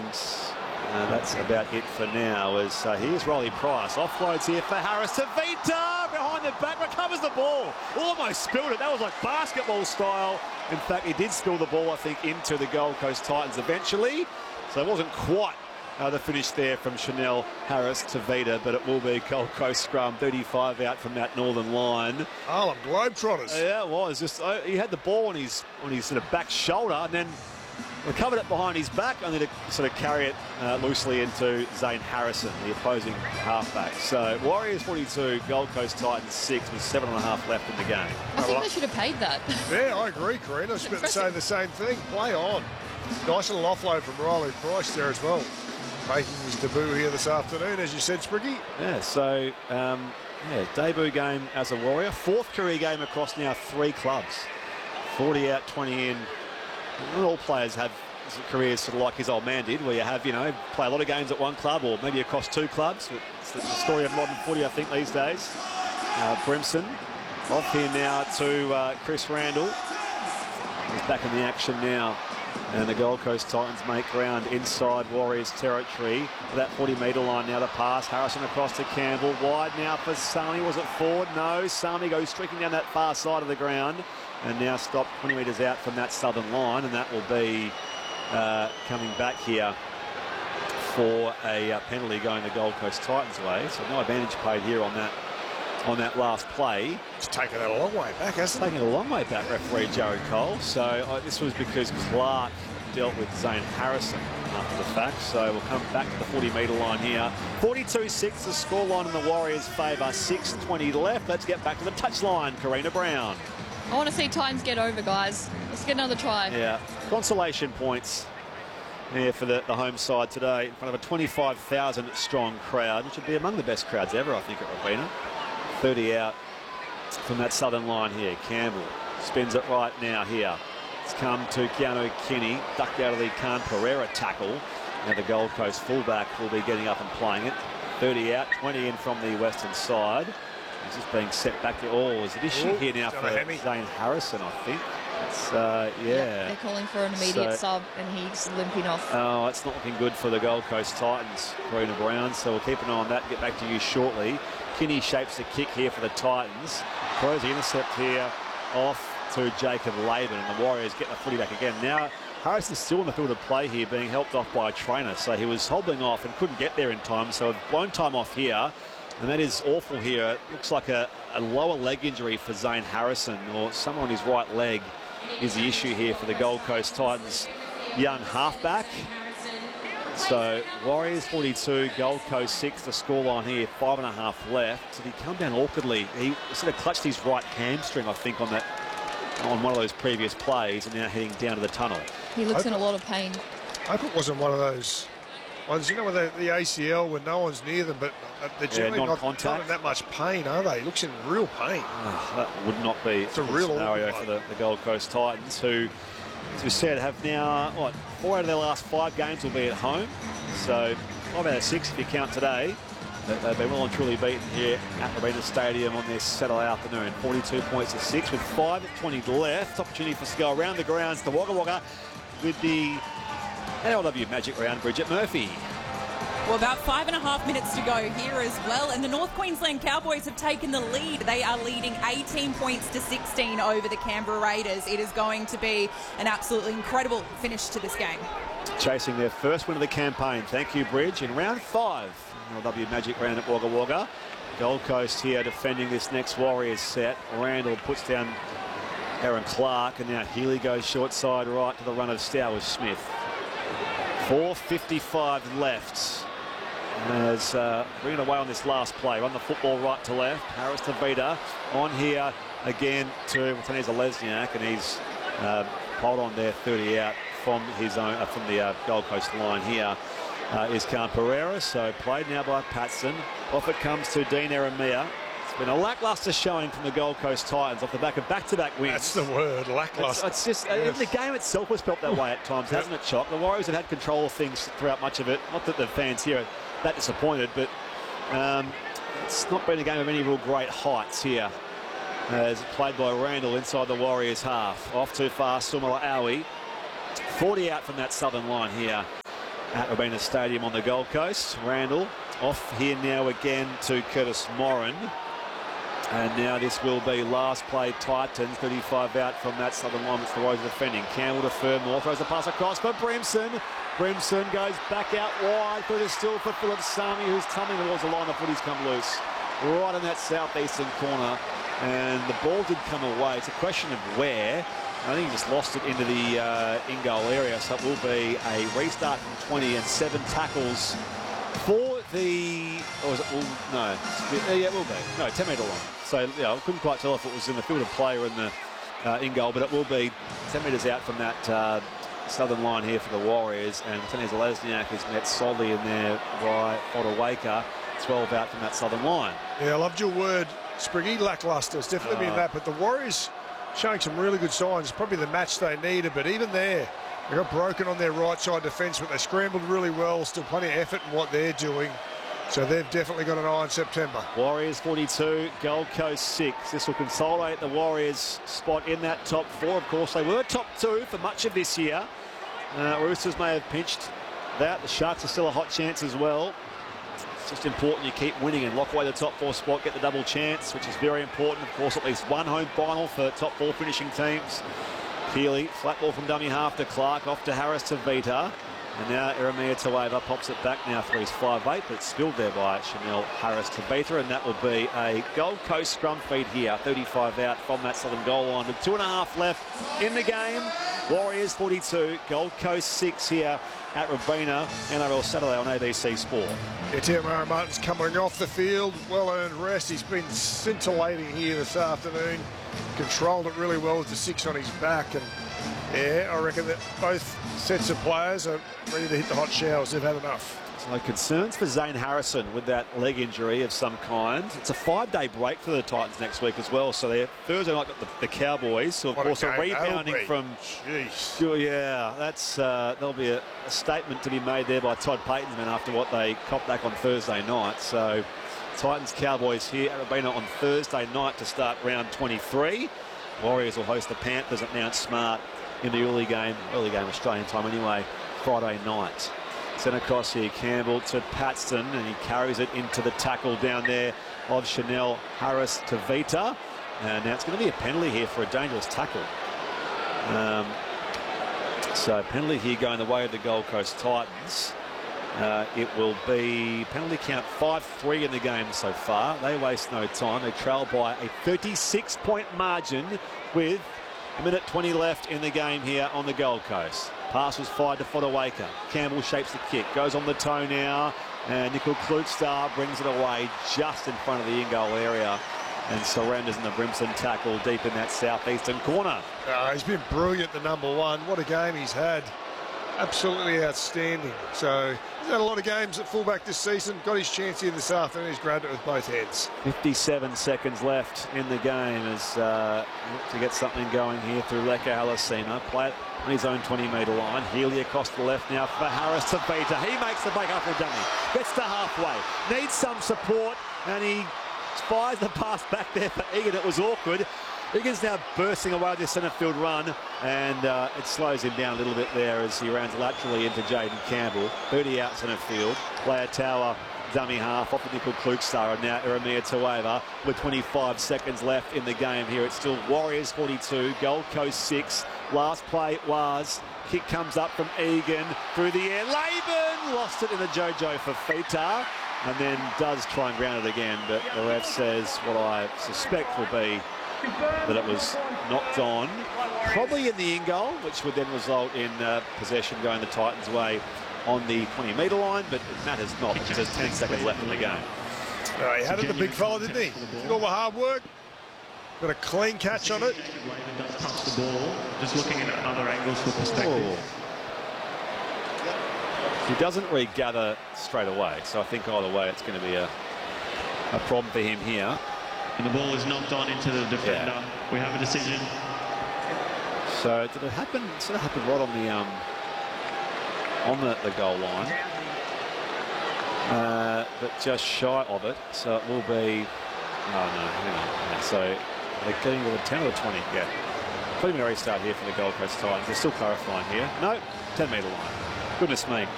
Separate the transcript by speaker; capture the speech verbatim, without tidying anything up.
Speaker 1: Uh, that's about it for now. As uh, here's Riley Price. Offloads here for Harris. Tavita behind the back, recovers the ball. Almost spilled it. That was like basketball style. In fact, he did spill the ball, I think, into the Gold Coast Titans eventually. So it wasn't quite uh, the finish there from Chanel Harris Tavita, but it will be Gold Coast scrum. thirty-five out from that northern line.
Speaker 2: Harlem Globetrotters.
Speaker 1: Uh, yeah, it was. Just uh, he had the ball on his on his sort of back shoulder, and then recovered it behind his back, only to sort of carry it uh, loosely into Zane Harrison, the opposing halfback. So Warriors forty-two, Gold Coast Titans six, with seven and a half left in the game.
Speaker 3: I think they should have paid that.
Speaker 2: Yeah, I agree, Corinne. I was about to say the same thing. Play on. Nice little offload from Riley Price there as well. Making his debut here this afternoon, as you said, Spriggy.
Speaker 1: Yeah, so, um, yeah, debut game as a Warrior. Fourth career game across now three clubs. forty out, twenty in. Not all players have careers sort of like his old man did, where you have, you know, play a lot of games at one club or maybe across two clubs. It's the story of modern footy, I think, these days. Uh, Brimson off here now to uh, Chris Randall. He's back in the action now. And the Gold Coast Titans make ground inside Warriors territory. That forty metre line now, the pass. Harrison across to Campbell. Wide now for Sami. Was it Ford? No. Sami goes streaking down that far side of the ground. And now stopped twenty metres out from that southern line. And that will be uh, coming back here for a uh, penalty going the Gold Coast Titans' way. So no advantage paid here on that on that last play.
Speaker 2: It's taken that a long way back, hasn't it?
Speaker 1: Taking a long way back, referee Jared Cole. So uh, this was because Clark dealt with Zane Harrison after the fact. So we'll come back to the forty metre line here. forty-two six, the scoreline in the Warriors' favour. six twenty left. Let's get back to the touchline. Karina Brown.
Speaker 3: I want to see Titans get over, guys. Let's get another try.
Speaker 1: Yeah, consolation points here for the, the home side today in front of a twenty-five thousand strong crowd, which would be among the best crowds ever, I think, at Robina. thirty out from that southern line here. Campbell spins it right now here. It's come to Keanu Kinney, ducked out of the Khan Pereira tackle. Now the Gold Coast fullback will be getting up and playing it. thirty out, twenty in from the western side. He's just being set back to all. Is it issue here now for Zane Harrison, I think. It's, uh, yeah.
Speaker 3: yeah. They're calling for an immediate
Speaker 1: so,
Speaker 3: sub, and he's limping off.
Speaker 1: Oh, it's not looking good for the Gold Coast Titans, Karina Brown. So we'll keep an eye on that and get back to you shortly. Kinney shapes the kick here for the Titans. Throws the intercept here off to Jacob Laban, and the Warriors get the footy back again. Now, Harrison's still in the field of play here, being helped off by a trainer. So he was hobbling off and couldn't get there in time. So blown time off here. And that is awful here. It looks like a, a lower leg injury for Zane Harrison, or someone on his right leg is the issue here for the Gold Coast Titans young halfback. So Warriors forty-two, Gold Coast six, the scoreline here, five and a half left. Did he come down awkwardly? He sort of clutched his right hamstring, I think, on that on one of those previous plays, and now heading down to the tunnel.
Speaker 3: He looks in a lot of pain.
Speaker 2: I hope it wasn't one of those ones, you know, with the, the A C L when no one's near them, but they're generally
Speaker 1: yeah,
Speaker 2: not, not in that much pain, are they? He looks in real pain.
Speaker 1: Oh, that would not be
Speaker 2: it's a,
Speaker 1: a
Speaker 2: real
Speaker 1: scenario for the, the Gold Coast Titans, who, as we said, have now, what, four out of their last five games will be at home. So five out of six if you count today. They've been well and truly beaten here at Robina Stadium on this Saturday afternoon. forty-two points to six with five twenty left. Opportunity for us to go around the grounds to Wagga Wagga with the N L W Magic Round, Bridget Murphy.
Speaker 4: Well, about five and a half minutes to go here as well, and the North Queensland Cowboys have taken the lead. They are leading eighteen points to sixteen over the Canberra Raiders. It is going to be an absolutely incredible finish to this game.
Speaker 1: Chasing their first win of the campaign. Thank you, Bridge. In round five, N L W Magic Round at Wagga Wagga. Gold Coast here defending this next Warriors set. Randall puts down Aaron Clark, and now Healy goes short side right to the run of Stowers Smith. four fifty-five left. As uh, bringing away on this last play, run the football right to left. Harris Tavita on here again to Taneza Lesniak, and he's uh, pulled on there, thirty out from his own uh, from the uh, Gold Coast line here. Uh, is Khan Pereira, so played now by Patson. Off it comes to Dean Eremia. It's been a lacklustre showing from the Gold Coast Titans off the back of back-to-back wins.
Speaker 2: That's the word, lacklustre.
Speaker 1: It's, it's just,
Speaker 2: yes.
Speaker 1: The game itself was felt that way at times, hasn't it, Chock? The Warriors have had control of things throughout much of it. Not that the fans here are that disappointed, but um, it's not been a game of any real great heights here. As played by Randall inside the Warriors half. Off too far, Sumala Awi. forty out from that southern line here. at Robina Stadium on the Gold Coast. Randall off here now again to Curtis Moran. And now this will be last play Titans. thirty-five out from that southern line. It's the Warriors defending. Campbell to Fermor. Throws the pass across for Brimson. Brimson goes back out wide. Through the still for Philip Sami, who's tumbling towards the line. The footy's come loose. Right in that southeastern corner. And the ball did come away. It's a question of where. I think he just lost it into the uh, in-goal area. So it will be a restart from twenty and seven tackles for the, or was it, well, no, yeah, it will be, no, ten metre line. So, yeah, I couldn't quite tell if it was in the field of play or in the uh, in goal, but it will be ten metres out from that uh, southern line here for the Warriors. And Tanias Lesniak is met solidly in there by Fodawaker, twelve out from that southern line.
Speaker 2: Yeah, I loved your word, Spriggy, lacklustre. It's definitely uh, been that, but the Warriors showing some really good signs. Probably the match they needed, but even there, they got broken on their right side defence, but they scrambled really well. Still plenty of effort in what they're doing. So they've definitely got an eye on September.
Speaker 1: Warriors forty-two, Gold Coast six. This will consolidate the Warriors' spot in that top four. Of course, they were top two for much of this year. Uh, Roosters may have pinched that. The Sharks are still a hot chance as well. It's just important you keep winning and lock away the top four spot, get the double chance, which is very important. Of course, at least one home final for top four finishing teams. Keeley, flat ball from dummy half to Clark, off to Harris to Vita. And now Eremia Taweva pops it back now for his five eight, but it's spilled there by Chanel Harris to Vita, and that will be a Gold Coast scrum feed here. thirty-five out from that southern goal line with two and a half left in the game. Warriors forty-two, Gold Coast six here at Robina, N R L Saturday on A B C Sport.
Speaker 2: Yeah, Te Maura Martin's coming off the field, well-earned rest. He's been scintillating here this afternoon. Controlled it really well with the six on his back, and yeah, I reckon that both sets of players are ready to hit the hot showers. They've had enough.
Speaker 1: So concerns for Zane Harrison with that leg injury of some kind. It's a five-day break for the Titans next week as well. So they're Thursday night got the, the Cowboys, who of
Speaker 2: What
Speaker 1: course are rebounding
Speaker 2: be.
Speaker 1: from.
Speaker 2: Jeez.
Speaker 1: Oh, yeah, that's uh, there'll be a, a statement to be made there by Todd Payton's men after what they copped back on Thursday night. So Titans Cowboys here at Robina on Thursday night to start round twenty-three. Warriors will host the Panthers at Mount Smart in the early game, early game Australian time anyway, Friday night. Sent across here, Campbell to Paxton, and he carries it into the tackle down there of Chanel Harris to Vita. And now it's going to be a penalty here for a dangerous tackle. Um, so penalty here going the way of the Gold Coast Titans. Uh, it will be penalty count five three in the game so far. They waste no time. They trail by a thirty-six point margin with a minute twenty left in the game here on the Gold Coast. Pass was fired to Fodawaker. Campbell shapes the kick, goes on the toe now, and Nickel Klutstar brings it away just in front of the in-goal area and surrenders in the Brimson tackle deep in that southeastern corner.
Speaker 2: Uh, he's been brilliant, the number one. What a game he's had. Absolutely outstanding. So he's had a lot of games at fullback this season. Got his chance here this afternoon. He's grabbed it with both hands.
Speaker 1: fifty-seven seconds left in the game as uh, to get something going here through Leka Halasina. Play it on his own twenty metre line. Healy across the left now for Harris to Vita. He makes the break after a dummy. Gets to halfway. Needs some support, and he fires the pass back there for Egan. It was awkward. Egan's now bursting away this centre field run, and uh, it slows him down a little bit there as he runs laterally into Jaden Campbell. thirty out centre field. Player Tower, dummy half, off the Nickel Klutstar, and now Eremia Taweva with twenty-five seconds left in the game here. It's still Warriors forty-two, Gold Coast six. Last play was, kick comes up from Egan through the air. Laban lost it in the JoJo for Fita, and then does try and ground it again, but the ref says what I suspect will be that it was knocked on, probably in the in-goal, which would then result in uh, possession going the Titans' way on the twenty metre line, but it matters not because there's ten seconds left in the game.
Speaker 2: Uh, he had it, the big fella, didn't he? Did all the hard work. Got a clean catch on it.
Speaker 5: Touch the ball, just looking at other angles for perspective.
Speaker 1: Oh. He doesn't regather straight away, so I think either way it's going to be a, a problem for him here.
Speaker 5: And the ball is knocked on into the defender. Yeah. We have a decision.
Speaker 1: So did it happen? Sort of happened right on the um on the, the goal line, uh, but just shy of it. So it will be. Oh no, hang on. Yeah, so they're getting to the ten or the twenty. Yeah, preliminary restart here for the Gold Coast Titans. They're still clarifying here. No, ten metre line. Goodness me.